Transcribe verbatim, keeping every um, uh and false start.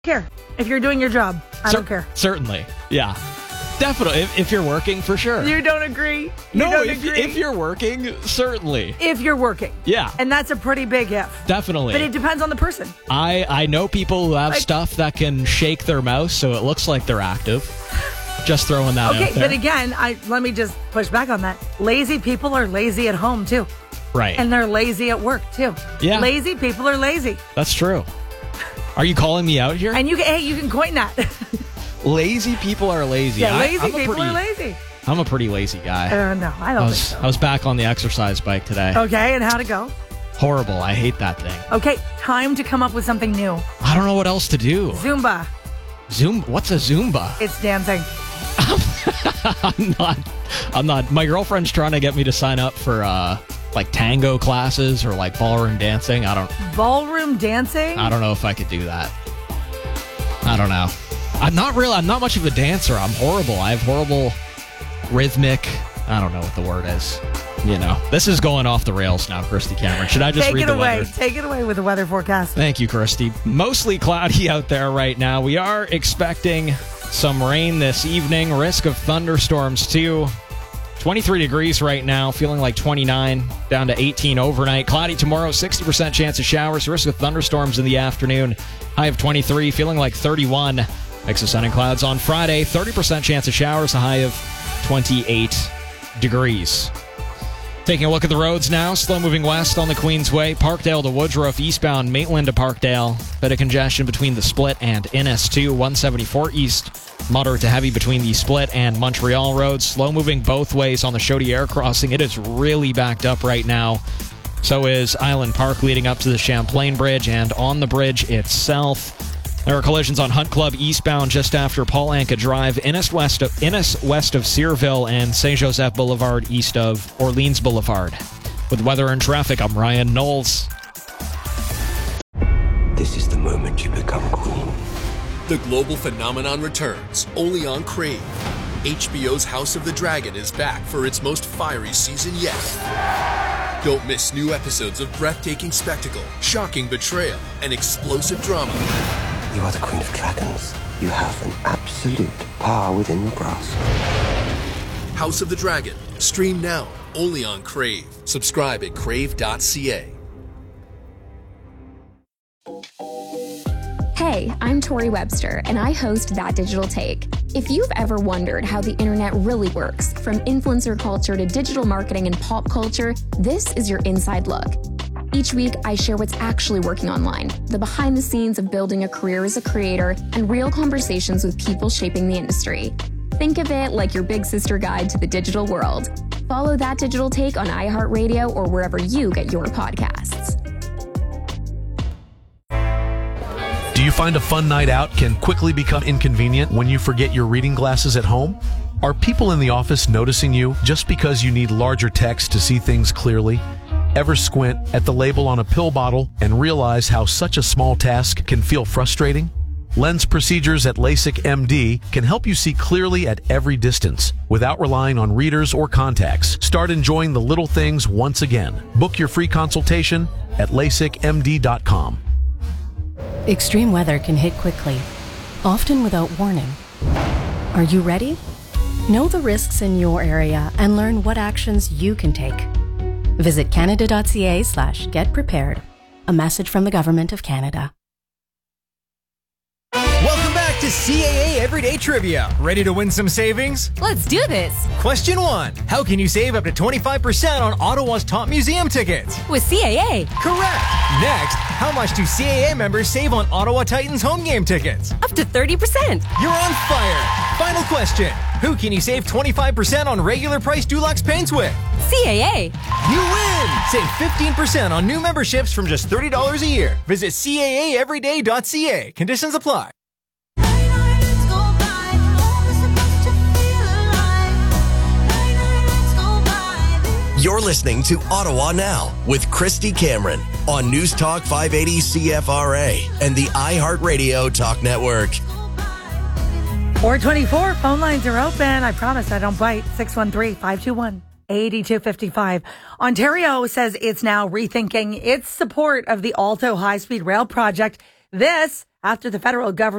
care if you're doing your job. I Cer- don't care. Certainly. Yeah. Definitely. If, if you're working, for sure. You don't agree? You no, don't if, agree? if you're working, certainly. If you're working. Yeah. And that's a pretty big if. Definitely. But it depends on the person. I, I know people who have Like- stuff that can shake their mouse so it looks like they're active. Just throwing that Okay, out there. but again, I let me just push back on that. Lazy people are lazy at home, too. Right. And they're lazy at work, too. Yeah. Lazy people are lazy. That's true. Are you calling me out here? And you can, hey, you can coin that. Lazy people are lazy. Yeah, I- lazy I'm a people pretty, are lazy. I'm a pretty lazy guy. Uh, no, I I don't was, think so. I was back on the exercise bike today. Okay, and how'd it go? Horrible. I hate that thing. Okay, time to come up with something new. I don't know what else to do. Zumba. Zoom? What's a Zumba? It's dancing. I'm not. I'm not. My girlfriend's trying to get me to sign up for uh, like tango classes or like ballroom dancing. I don't. Ballroom dancing? I don't know if I could do that. I don't know. I'm not real. I'm not much of a dancer. I'm horrible. I have horrible rhythmic. I don't know what the word is. You know, this is going off the rails now, Christy Cameron. Should I just Take read it the away. weather? Take it away with the weather forecast. Thank you, Christy. Mostly cloudy out there right now. We are expecting some rain this evening. Risk of thunderstorms, too. twenty-three degrees right now, feeling like twenty-nine, down to eighteen overnight. Cloudy tomorrow, sixty percent chance of showers. Risk of thunderstorms in the afternoon. High of twenty-three, feeling like thirty-one. Mix of sun and clouds on Friday. thirty percent chance of showers, a high of twenty-eight degrees. Taking a look at the roads now. Slow moving west on the Queensway. Parkdale to Woodruff, eastbound Maitland to Parkdale. Bit of congestion between the Split and N S two. one seventy-four east. Moderate to heavy between the Split and Montreal roads. Slow moving both ways on the Chaudière crossing. It is really backed up right now. So is Island Park leading up to the Champlain Bridge, and on the bridge itself. There are collisions on Hunt Club eastbound just after Paul Anka Drive, Innis west of, Innis west of Searville, and Saint Joseph Boulevard east of Orleans Boulevard. With weather and traffic, I'm Ryan Knowles. This is the moment you become queen. The global phenomenon returns, only on Crave. H B O's House of the Dragon is back for its most fiery season yet. Don't miss new episodes of breathtaking spectacle, shocking betrayal, and explosive drama. You are the queen of dragons. You have an absolute power within your grasp. House of the Dragon. Stream now, only on Crave. Subscribe at crave dot c a. Hey, I'm Tori Webster, and I host That Digital Take. If you've ever wondered how the internet really works, from influencer culture to digital marketing and pop culture, this is your inside look. Each week, I share what's actually working online, the behind the scenes of building a career as a creator, and real conversations with people shaping the industry. Think of it like your big sister guide to the digital world. Follow That Digital Take on iHeartRadio or wherever you get your podcasts. Do you find a fun night out can quickly become inconvenient when you forget your reading glasses at home? Are people in the office noticing you just because you need larger text to see things clearly? Ever squint at the label on a pill bottle and realize how such a small task can feel frustrating? Lens Procedures at LASIK M D can help you see clearly at every distance without relying on readers or contacts. Start enjoying the little things once again. Book your free consultation at lasik m d dot com. Extreme weather can hit quickly, often without warning. Are you ready? Know the risks in your area and learn what actions you can take. Visit canada.ca slash get prepared. A message from the Government of Canada. Welcome back to C A A Everyday Trivia. Ready to win some savings? Let's do this. Question one. How can you save up to twenty-five percent on Ottawa's top museum tickets? With C A A. Correct. Next, how much do C A A members save on Ottawa Titans home game tickets? Up to thirty percent. You're on fire. Final question. Who can you save twenty-five percent on regular price Dulux paints with? C A A. You win! Save fifteen percent on new memberships from just thirty dollars a year. Visit C A A everyday dot c a. Conditions apply. You're listening to Ottawa Now with Christy Cameron on News Talk five eighty C F R A and the iHeartRadio Talk Network. four twenty-four, phone lines are open. I promise I don't bite. six one three, five two one, eight two five five. Ontario says it's now rethinking its support of the Alto high-speed rail project. This after the federal government